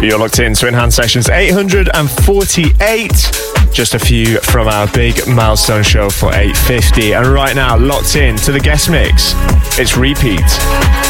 You're locked in to Enhanced Sessions 848. Just a few from our big milestone show for 850. And right now, locked in to the guest mix. It's Repeat.